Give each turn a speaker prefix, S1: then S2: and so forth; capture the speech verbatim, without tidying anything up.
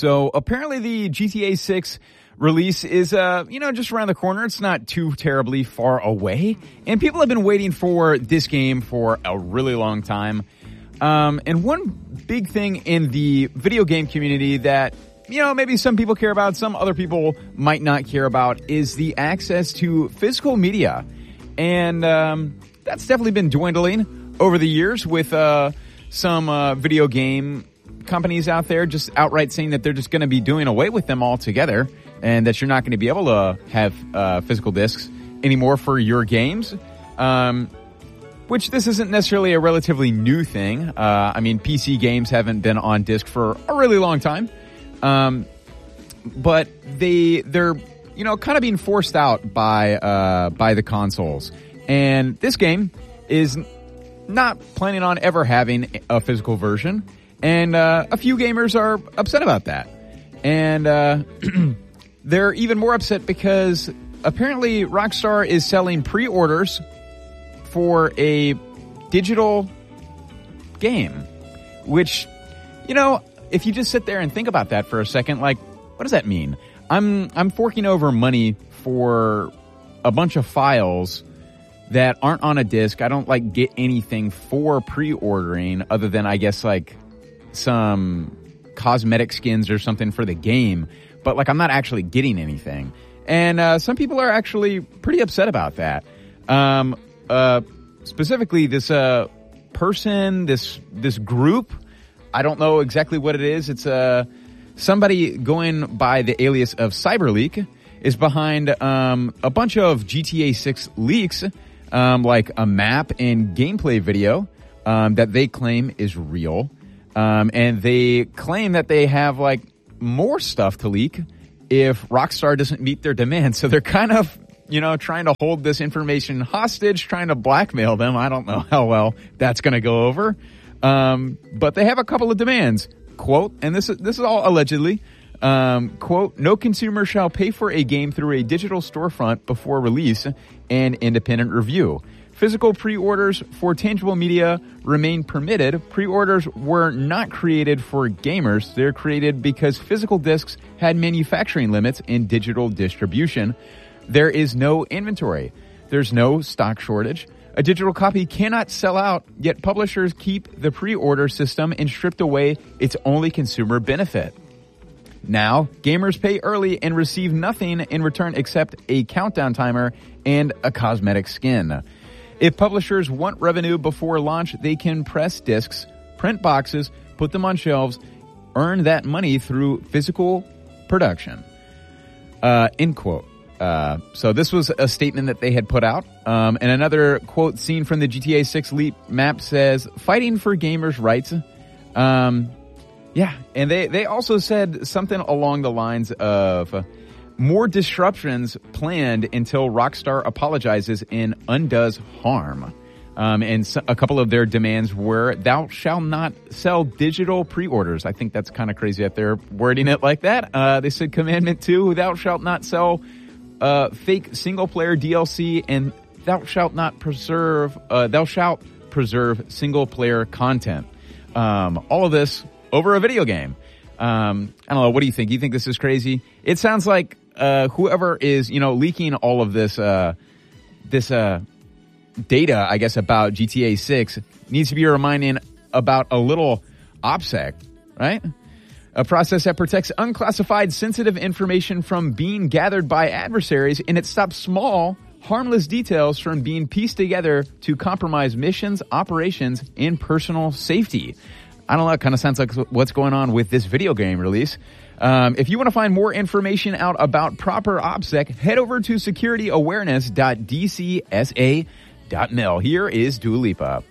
S1: So apparently the G T A six release is, uh, you know, just around the corner. It's not too terribly far away. And people have been waiting for this game for a really long time. Um, and one big thing in the video game community that, you know, maybe some people care about, some other people might not care about, is the access to physical media. And um, that's definitely been dwindling over the years with uh, some uh, video game companies out there just outright saying that they're just going to be doing away with them altogether, and that you're not going to be able to have uh, physical discs anymore for your games. Um, which this isn't necessarily a relatively new thing. Uh, I mean, P C games haven't been on disc for a really long time. Um, but they, they're, you know, kind of being forced out by, uh, by the consoles. And this game is not planning on ever having a physical version. And, uh, a few gamers are upset about that. And, uh, they're even more upset because apparently Rockstar is selling pre-orders for a digital game, which, you know, if you just sit there and think about that for a second, like, what does that mean? I'm, I'm forking over money for a bunch of files that aren't on a disc. I don't, like, get anything for pre-ordering other than, I guess, like, some cosmetic skins or something for the game. But, like, I'm not actually getting anything. And, uh, some people are actually pretty upset about that. Um, uh, specifically this, uh, person, this, this group, I don't know exactly what it is. It's, uh, somebody going by the alias of CyberLeak is behind, um, a bunch of G T A six leaks, um, like a map and gameplay video, um, that they claim is real. Um, and they claim that they have, like, more stuff to leak if Rockstar doesn't meet their demands. So they're kind of, you know, trying to hold this information hostage, trying to blackmail them. I don't know how well that's going to go over. Um, but they have a couple of demands. Quote, and this is, this is all allegedly, um, quote, no consumer shall pay for a game through a digital storefront before release and independent review. Physical pre-orders for tangible media remain permitted. Pre-orders were not created for gamers. They're created because physical discs had manufacturing limits in digital distribution. There is no inventory. There's no stock shortage. A digital copy cannot sell out, yet publishers keep the pre-order system and stripped away its only consumer benefit. Now, gamers pay early and receive nothing in return except a countdown timer and a cosmetic skin. If publishers want revenue before launch, they can press discs, print boxes, put them on shelves, earn that money through physical production. Uh, end quote. Uh, so this was a statement that they had put out. Um, and another quote seen from the G T A six leak map says, fighting for gamers' rights. Um, yeah. And they, they also said something along the lines of uh, more disruptions planned until Rockstar apologizes and undoes harm. Um, and so a couple of their demands were, thou shalt not sell digital pre-orders. I think that's kind of crazy that they're wording it like that. Uh, they said commandment two, thou shalt not sell Uh, fake single-player D L C, and thou shalt not preserve, uh, thou shalt preserve single-player content. Um, all of this over a video game. Um, I don't know. What do you think? You think this is crazy? It sounds like, uh, whoever is, you know, leaking all of this, uh, this, uh, data, I guess, about G T A six needs to be reminding about a little OPSEC, right? A process that protects unclassified sensitive information from being gathered by adversaries, and it stops small, harmless details from being pieced together to compromise missions, operations, and personal safety. I don't know, it kind of sounds like what's going on with this video game release. Um, if you want to find more information out about proper OPSEC, head over to security awareness dot d c s a dot mil. Here is Dua Lipa.